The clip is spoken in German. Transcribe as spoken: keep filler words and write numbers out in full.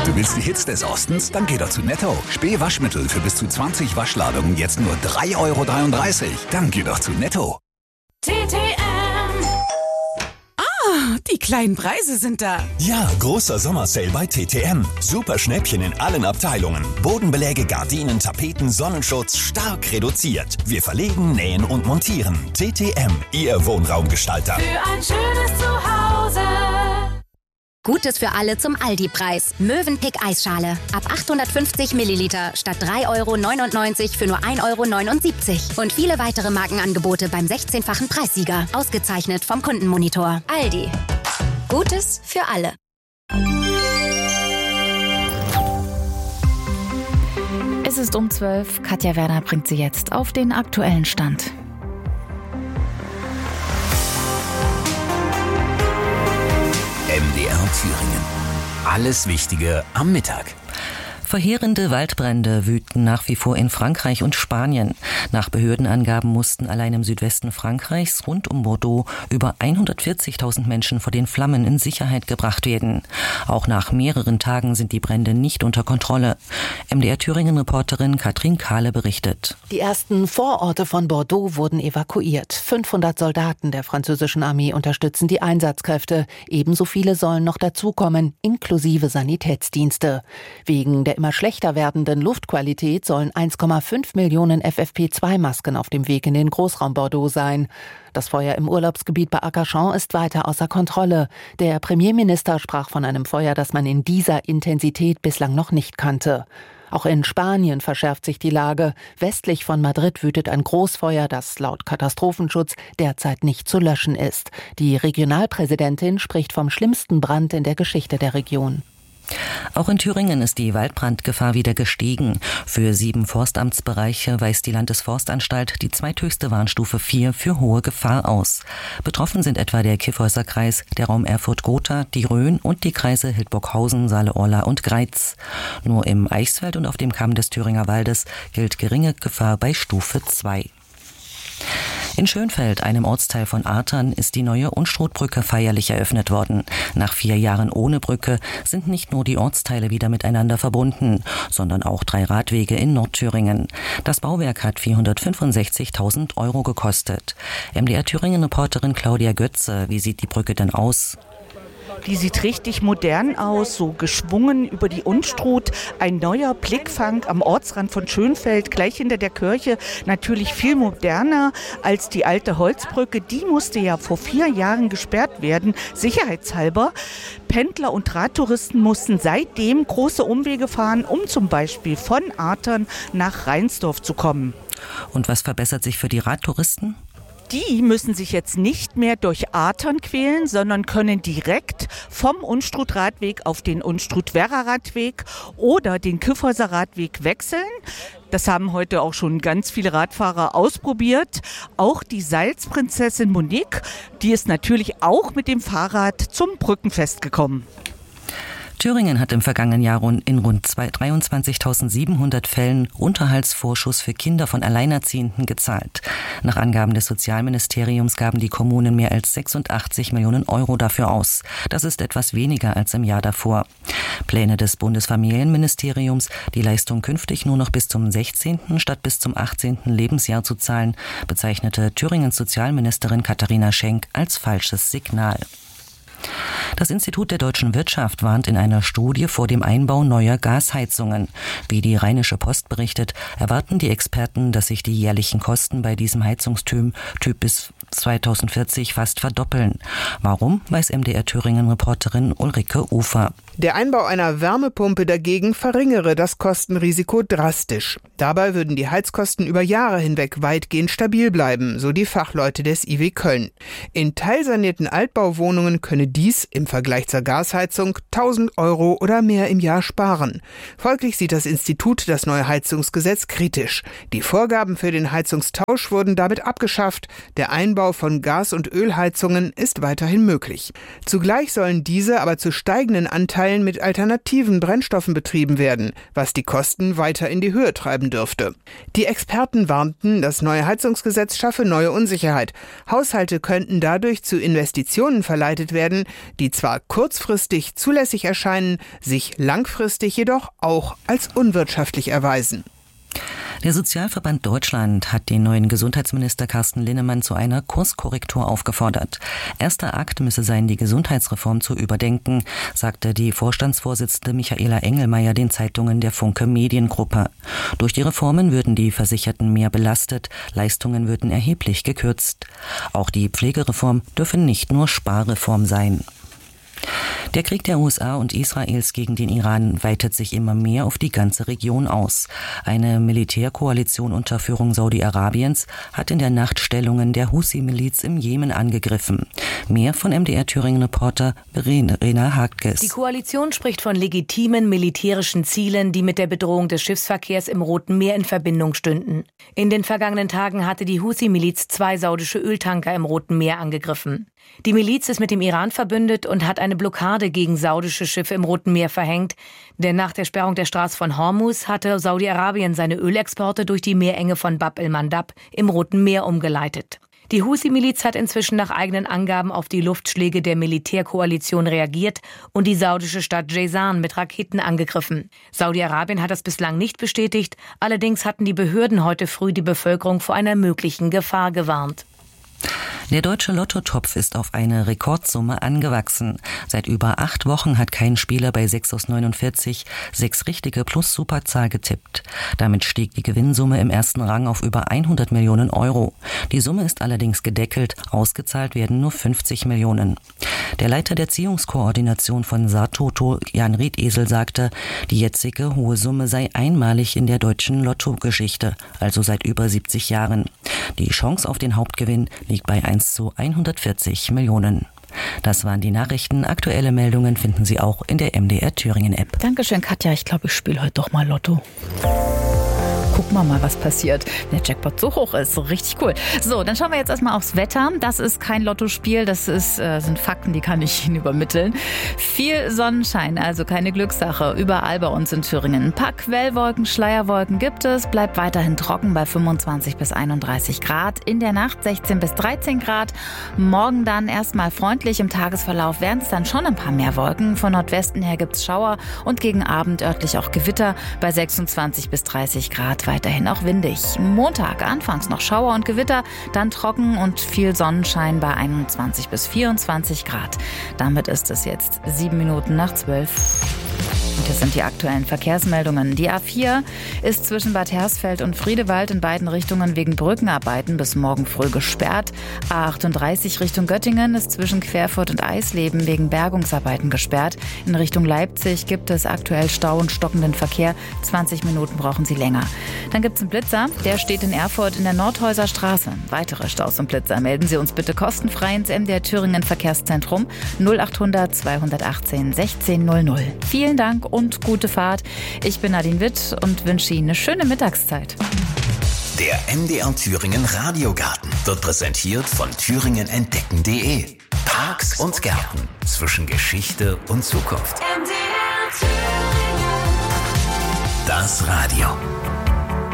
Du willst die Hits des Ostens? Dann geh doch zu Netto. Spee-Waschmittel für bis zu zwanzig Waschladungen jetzt nur drei Euro dreiunddreißig. Dann geh doch zu Netto. T T M. Ah, die kleinen Preise sind da. Ja, großer Sommersale bei T T M. Super Schnäppchen in allen Abteilungen. Bodenbeläge, Gardinen, Tapeten, Sonnenschutz stark reduziert. Wir verlegen, nähen und montieren. T T M, Ihr Wohnraumgestalter. Für ein schönes Zuhause. Gutes für alle zum Aldi-Preis. Mövenpick Eisschale. Ab achthundertfünfzig Milliliter statt drei Euro neunundneunzig für nur ein Euro neunundsiebzig. Und viele weitere Markenangebote beim sechzehnfachen Preissieger. Ausgezeichnet vom Kundenmonitor. Aldi. Gutes für alle. Es ist um zwölf. Katja Werner bringt Sie jetzt auf den aktuellen Stand. M D R Thüringen. Alles Wichtige am Mittag. Verheerende Waldbrände wüten nach wie vor in Frankreich und Spanien. Nach Behördenangaben mussten allein im Südwesten Frankreichs rund um Bordeaux über hundertvierzigtausend Menschen vor den Flammen in Sicherheit gebracht werden. Auch nach mehreren Tagen sind die Brände nicht unter Kontrolle. M D R Thüringen-Reporterin Katrin Kahle berichtet. Die ersten Vororte von Bordeaux wurden evakuiert. fünfhundert Soldaten der französischen Armee unterstützen die Einsatzkräfte. Ebenso viele sollen noch dazukommen, inklusive Sanitätsdienste. Wegen der immer schlechter werdenden Luftqualität sollen eins Komma fünf Millionen F F P zwei Masken auf dem Weg in den Großraum Bordeaux sein. Das Feuer im Urlaubsgebiet bei Arcachon ist weiter außer Kontrolle. Der Premierminister sprach von einem Feuer, das man in dieser Intensität bislang noch nicht kannte. Auch in Spanien verschärft sich die Lage. Westlich von Madrid wütet ein Großfeuer, das laut Katastrophenschutz derzeit nicht zu löschen ist. Die Regionalpräsidentin spricht vom schlimmsten Brand in der Geschichte der Region. Auch in Thüringen ist die Waldbrandgefahr wieder gestiegen. Für sieben Forstamtsbereiche weist die Landesforstanstalt die zweithöchste Warnstufe vier für hohe Gefahr aus. Betroffen sind etwa der Kyffhäuser Kreis, der Raum Erfurt-Gotha, die Rhön und die Kreise Hildburghausen, Saale-Orla und Greiz. Nur im Eichsfeld und auf dem Kamm des Thüringer Waldes gilt geringe Gefahr bei Stufe zwei. In Schönfeld, einem Ortsteil von Artern, ist die neue Unstrutbrücke feierlich eröffnet worden. Nach vier Jahren ohne Brücke sind nicht nur die Ortsteile wieder miteinander verbunden, sondern auch drei Radwege in Nordthüringen. Das Bauwerk hat vierhundertfünfundsechzigtausend Euro gekostet. M D R Thüringen-Reporterin Claudia Götze, wie sieht die Brücke denn aus? Die sieht richtig modern aus, so geschwungen über die Unstrut. Ein neuer Blickfang am Ortsrand von Schönfeld, gleich hinter der Kirche. Natürlich viel moderner als die alte Holzbrücke. Die musste ja vor vier Jahren gesperrt werden, sicherheitshalber. Pendler und Radtouristen mussten seitdem große Umwege fahren, um zum Beispiel von Artern nach Reinsdorf zu kommen. Und was verbessert sich für die Radtouristen? Die müssen sich jetzt nicht mehr durch Artern quälen, sondern können direkt vom Unstrut-Radweg auf den Unstrut-Werra-Radweg oder den Kyffhäuser Radweg wechseln. Das haben heute auch schon ganz viele Radfahrer ausprobiert. Auch die Salzprinzessin Monique, die ist natürlich auch mit dem Fahrrad zum Brückenfest gekommen. Thüringen hat im vergangenen Jahr in rund dreiundzwanzigtausendsiebenhundert Fällen Unterhaltsvorschuss für Kinder von Alleinerziehenden gezahlt. Nach Angaben des Sozialministeriums gaben die Kommunen mehr als sechsundachtzig Millionen Euro dafür aus. Das ist etwas weniger als im Jahr davor. Pläne des Bundesfamilienministeriums, die Leistung künftig nur noch bis zum sechzehnten statt bis zum achtzehnten Lebensjahr zu zahlen, bezeichnete Thüringens Sozialministerin Katharina Schenk als falsches Signal. Das Institut der deutschen Wirtschaft warnt in einer Studie vor dem Einbau neuer Gasheizungen. Wie die Rheinische Post berichtet, erwarten die Experten, dass sich die jährlichen Kosten bei diesem Heizungstyp Typ bis zweitausendvierzig fast verdoppeln. Warum, weiß M D R Thüringen-Reporterin Ulrike Ufer. Der Einbau einer Wärmepumpe dagegen verringere das Kostenrisiko drastisch. Dabei würden die Heizkosten über Jahre hinweg weitgehend stabil bleiben, so die Fachleute des I W Köln. In teilsanierten Altbauwohnungen könne dies im Vergleich zur Gasheizung tausend Euro oder mehr im Jahr sparen. Folglich sieht das Institut das neue Heizungsgesetz kritisch. Die Vorgaben für den Heizungstausch wurden damit abgeschafft. Der Einbau Einbau von Gas- und Ölheizungen ist weiterhin möglich. Zugleich sollen diese aber zu steigenden Anteilen mit alternativen Brennstoffen betrieben werden, was die Kosten weiter in die Höhe treiben dürfte. Die Experten warnten, das neue Heizungsgesetz schaffe neue Unsicherheit. Haushalte könnten dadurch zu Investitionen verleitet werden, die zwar kurzfristig zulässig erscheinen, sich langfristig jedoch auch als unwirtschaftlich erweisen. Der Sozialverband Deutschland hat den neuen Gesundheitsminister Carsten Linnemann zu einer Kurskorrektur aufgefordert. Erster Akt müsse sein, die Gesundheitsreform zu überdenken, sagte die Vorstandsvorsitzende Michaela Engelmeier den Zeitungen der Funke Mediengruppe. Durch die Reformen würden die Versicherten mehr belastet, Leistungen würden erheblich gekürzt. Auch die Pflegereform dürfe nicht nur Sparreform sein. Der Krieg der U S A und Israels gegen den Iran weitet sich immer mehr auf die ganze Region aus. Eine Militärkoalition unter Führung Saudi-Arabiens hat in der Nacht Stellungen der Husi-Miliz im Jemen angegriffen. Mehr von M D R-Thüringen-Reporter Verena Hartges. Die Koalition spricht von legitimen militärischen Zielen, die mit der Bedrohung des Schiffsverkehrs im Roten Meer in Verbindung stünden. In den vergangenen Tagen hatte die Husi-Miliz zwei saudische Öltanker im Roten Meer angegriffen. Die Miliz ist mit dem Iran verbündet und hat eine Blockade gegen saudische Schiffe im Roten Meer verhängt. Denn nach der Sperrung der Straße von Hormuz hatte Saudi-Arabien seine Ölexporte durch die Meerenge von Bab el-Mandab im Roten Meer umgeleitet. Die Husi-Miliz hat inzwischen nach eigenen Angaben auf die Luftschläge der Militärkoalition reagiert und die saudische Stadt Jazan mit Raketen angegriffen. Saudi-Arabien hat das bislang nicht bestätigt, allerdings hatten die Behörden heute früh die Bevölkerung vor einer möglichen Gefahr gewarnt. Der deutsche Lottotopf ist auf eine Rekordsumme angewachsen. Seit über acht Wochen hat kein Spieler bei sechs aus neunundvierzig sechs richtige plus Superzahl getippt. Damit stieg die Gewinnsumme im ersten Rang auf über hundert Millionen Euro. Die Summe ist allerdings gedeckelt, ausgezahlt werden nur fünfzig Millionen. Der Leiter der Ziehungskoordination von Saartoto, Jan Riedesel, sagte, die jetzige hohe Summe sei einmalig in der deutschen Lottogeschichte, also seit über siebzig Jahren. Die Chance auf den Hauptgewinn liegt bei eins zu hundertvierzig Millionen. Das waren die Nachrichten. Aktuelle Meldungen finden Sie auch in der M D R Thüringen App. Dankeschön, Katja. Ich glaube, ich spiele heute doch mal Lotto. Gucken wir mal, was passiert, wenn der Jackpot so hoch ist. So richtig cool. So, dann schauen wir jetzt erstmal aufs Wetter. Das ist kein Lottospiel, das ist, äh, sind Fakten, die kann ich Ihnen übermitteln. Viel Sonnenschein, also keine Glückssache. Überall bei uns in Thüringen. Ein paar Quellwolken, Schleierwolken gibt es. Bleibt weiterhin trocken bei fünfundzwanzig bis einunddreißig Grad. In der Nacht sechzehn bis dreizehn Grad. Morgen dann erstmal freundlich. Im Tagesverlauf werden es dann schon ein paar mehr Wolken. Von Nordwesten her gibt es Schauer und gegen Abend örtlich auch Gewitter bei sechsundzwanzig bis dreißig Grad. Weiterhin auch windig. Montag anfangs noch Schauer und Gewitter, dann trocken und viel Sonnenschein bei einundzwanzig bis vierundzwanzig Grad. Damit ist es jetzt sieben Minuten nach zwölf. Und das sind die aktuellen Verkehrsmeldungen. Die A vier ist zwischen Bad Hersfeld und Friedewald in beiden Richtungen wegen Brückenarbeiten bis morgen früh gesperrt. A achtunddreißig Richtung Göttingen ist zwischen Querfurt und Eisleben wegen Bergungsarbeiten gesperrt. In Richtung Leipzig gibt es aktuell Stau und stockenden Verkehr. zwanzig Minuten brauchen Sie länger. Dann gibt es einen Blitzer, der steht in Erfurt in der Nordhäuser Straße. Weitere Staus und Blitzer melden Sie uns bitte kostenfrei ins M D R Thüringen Verkehrszentrum null achthundert zweihundertachtzehn sechzehn null null. Vielen Dank und gute Fahrt. Ich bin Nadine Witt und wünsche Ihnen eine schöne Mittagszeit. Der M D R Thüringen Radiogarten wird präsentiert von thüringen entdecken punkt de. Parks und Gärten zwischen Geschichte und Zukunft. M D R Thüringen. Das Radio.